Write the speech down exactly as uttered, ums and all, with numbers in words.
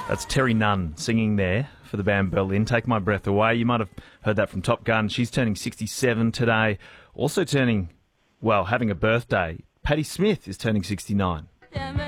That's Terry Nunn singing there for the band Berlin. Take My Breath Away. You might have heard that from Top Gun. She's turning sixty-seven today. Also turning, well, having a birthday. Patti Smith is turning sixty-nine. Damn it.